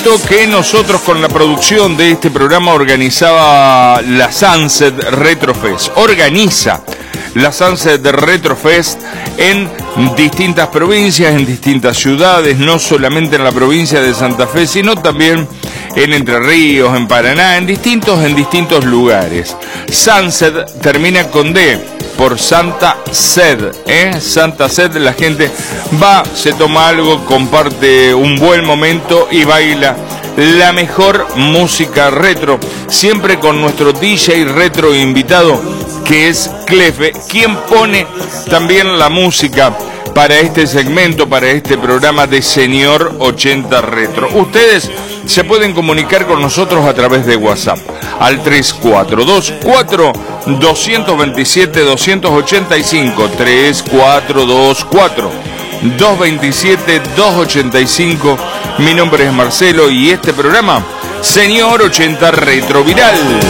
Que nosotros con la producción de este programa organizaba la Sunset Retro Fest. Organiza la Sunset Retro Fest en distintas provincias, en distintas ciudades, no solamente en la provincia de Santa Fe, sino también en Entre Ríos, en Paraná, en distintos lugares. Sunset termina con D, por Santa Sed, Santa Sed, la gente va, se toma algo, comparte un buen momento y baila la mejor música retro, siempre con nuestro DJ retro invitado, que es Clefe, quien pone también la música para este segmento, para este programa de Señor 80 Retro. Ustedes se pueden comunicar con nosotros a través de WhatsApp al 3424-227-285, 3424-227-285. Mi nombre es Marcelo y este programa, Señor 80 Retro Viral.